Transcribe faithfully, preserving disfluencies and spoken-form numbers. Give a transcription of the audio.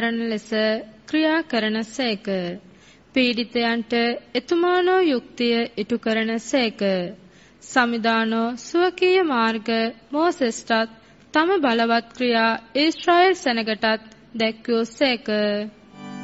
කරන ලෙස ක්‍රියා කරන සේක. පීඩිතයන්ට එතුමානෝ යුක්තිය ඉටු කරන සේක. සමිදානෝ ස්වකීය මාර්ග මෝසෙස්ටත් තම බලවත් ක්‍රියා ඊශ්‍රායෙල් සෙනගටත් දැක්වූ සේක.